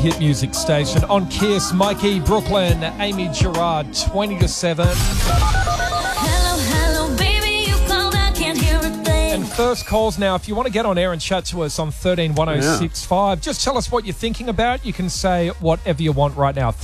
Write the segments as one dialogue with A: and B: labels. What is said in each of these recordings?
A: Hit music station on Kiss. Mikey, Brooklyn, Amy Gerard, 20-7.
B: Hello, baby, you called, I can't hear a thing.
A: And first calls now. If you want to get on air and chat to us on 131065, just tell us what you're thinking about. You can say whatever you want right now.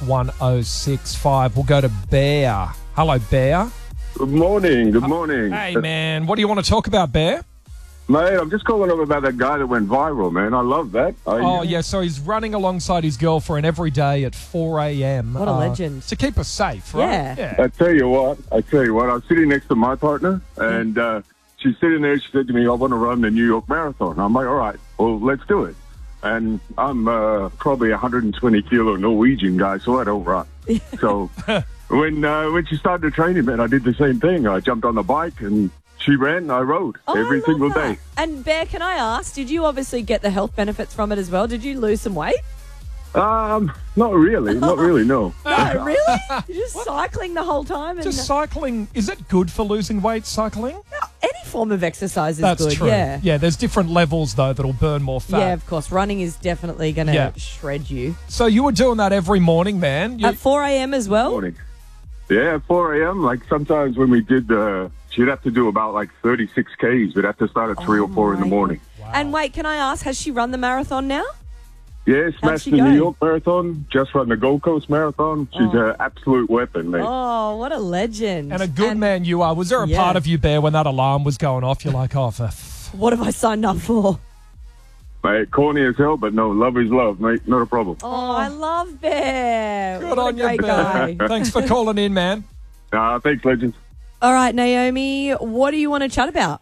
A: 131065. We'll go to Bear. Hello, Bear.
C: Good morning. Good morning.
A: Hey, man. What do you want to talk about, Bear?
C: Mate, I'm just calling up about that guy that went viral, man. I love that.
A: Yeah, so he's running alongside his girlfriend every day at 4 a.m.
D: What a legend.
A: To keep us safe, right?
D: Yeah.
C: I tell you what. I was sitting next to my partner, and she's sitting there. She said to me, I want to run the New York Marathon. I'm like, all right, well, let's do it. And I'm probably 120-kilo Norwegian guy, so I don't run. So when she started training, man, I did the same thing. I jumped on the bike, and she ran, I rode every single day.
D: And Bear, can I ask, did you obviously get the health benefits from it as well? Did you lose some weight?
C: Not really, no.
D: No, really? You're just cycling the whole time? And
A: Just cycling, is it good for losing weight, cycling?
D: any form of exercise is
A: That's
D: good.
A: true.
D: Yeah,
A: there's different levels, though, that'll burn more fat.
D: yeah, of course. Running is definitely going to shred you.
A: So you were doing that every morning, man?
D: At 4 a.m. as well?
C: Morning. Yeah, at 4 a.m. Like sometimes when we did she'd have to do about like 36 Ks. We'd have to start at 3 or 4 in the morning.
A: Wow.
D: And wait, can I ask, has she run the marathon now?
C: Yeah, smashed
D: she
C: the
D: go?
C: New York Marathon, just run the Gold Coast Marathon. She's an absolute weapon, mate.
D: Oh, what a legend.
A: And a good man you are. Was there a part of you, Bear, when that alarm was going off, you're like, oh,
D: what have I signed up for?
C: Mate, corny as hell, but no, love is love, mate. Not a problem.
D: Oh, I love Bear.
A: good
D: What
A: on
D: a
A: you,
D: great
A: Bear.
D: guy.
A: Thanks for calling in, man.
C: Thanks, legends.
D: All right, Naomi, what do you want to chat about?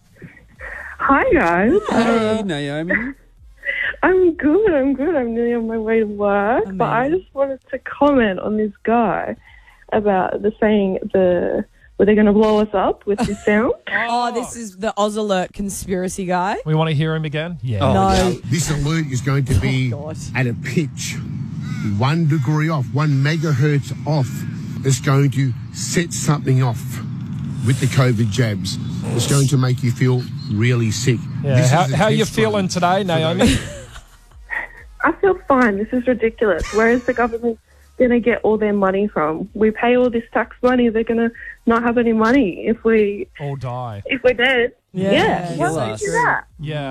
E: Hi, guys.
F: Hey, Naomi.
E: I'm good. I'm nearly on my way to work.
D: Amazing.
E: But I just wanted to comment on this guy about the saying were they going to blow us up with this sound?
D: Oh, this is the Oz Alert conspiracy guy.
A: We want to hear him again? Yeah.
D: No.
G: This alert is going to be
D: God.
G: at a pitch 1 degree off, 1 megahertz off. It's going to set something off with the COVID jabs. It's going to make you feel really sick.
A: Yeah.
G: This is a
A: How you
G: test
A: feeling
G: run
A: today, Naomi?
E: I feel fine. This is ridiculous. Where is the government going to get all their money from? We pay all this tax money. They're going to not have any money if we're
A: All die.
E: dead.
D: Yeah,
E: Why
D: you're
E: would
D: right.
E: you do that?
A: Yeah.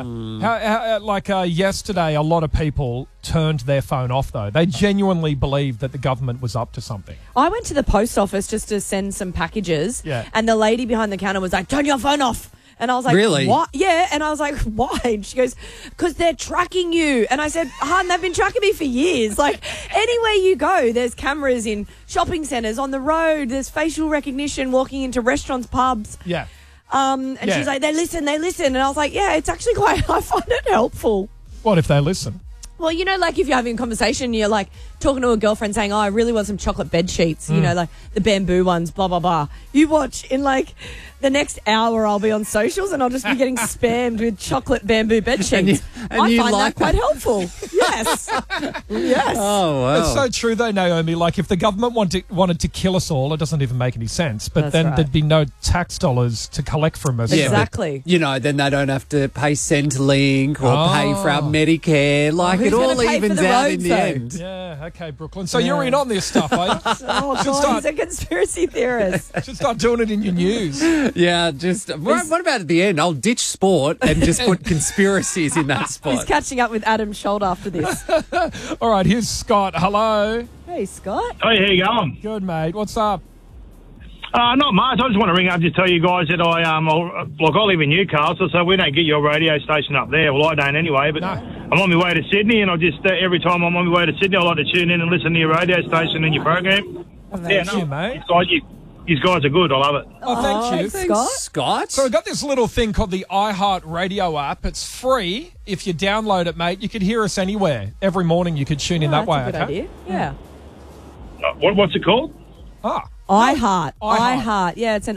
A: Yesterday, a lot of people turned their phone off, though. They genuinely believed that the government was up to something.
D: I went to the post office just to send some packages.
A: Yeah.
D: And the lady behind the counter was like, turn your phone off. And I was like,
F: Really?
D: What? Yeah. And I was like, why? And she goes, because they're tracking you. And I said, hon, they've been tracking me for years. Like, anywhere you go, there's cameras in shopping centres, on the road, there's facial recognition, walking into restaurants, pubs.
A: Yeah.
D: And
A: Yeah.
D: she's like, they listen. And I was like, yeah, it's actually quite, I find it helpful.
A: What if they listen?
D: Well, you know, like if you're having a conversation, you're like talking to a girlfriend saying, oh, I really want some chocolate bed sheets, you know, like the bamboo ones, blah, blah, blah. You watch in like the next hour I'll be on socials and I'll just be getting spammed with chocolate bamboo bed sheets. I
F: you
D: find
F: like
D: that quite helpful. Yes. Yes.
F: Oh, wow.
A: It's so true, though, Naomi. Like, if the government wanted to kill us all, it doesn't even make any sense. But
D: That's
A: then
D: right.
A: there'd be no tax dollars to collect from us.
F: Yeah, but,
D: Exactly.
F: you know, then they don't have to pay Centrelink or pay for our Medicare. Like,
D: Who's
F: it all
D: gonna pay for
F: evens
D: the
F: out in
D: roads,
F: the
D: though?
F: end.
A: Yeah, okay, Brooklyn. So you're in on this stuff, eh?
D: Oh,
A: Should
D: God,
A: start-
D: he's a conspiracy theorist.
A: Should start doing it in your news.
F: Yeah, just... What about at the end? I'll ditch sport and just put conspiracies in that
D: He's
F: spot.
D: catching up with Adam Scholt after this.
A: All right, here's Scott. Hello.
D: Hey, Scott.
H: Hey, how you going?
A: Good, mate. What's up?
H: Not much. I just want to ring up to tell you guys that I live in Newcastle, so we don't get your radio station up there. Well, I don't anyway, but
A: No.
H: I'm on my way to Sydney, and I just every time I'm on my way to Sydney, I like to tune in and listen to your radio station and your program.
A: Thank you, mate.
H: You guys are good. I love it.
A: Oh, thank you.
D: Thanks, Scott.
F: Scott?
A: So we've got this little thing called the iHeart Radio app. It's free. If you download it, mate, you could hear us anywhere. Every morning you could tune in that
D: That's
A: way,
D: a good
A: okay?
D: idea. Yeah.
H: What's it called?
A: Ah.
D: iHeart.
A: iHeart.
D: iHeart. Yeah, it's an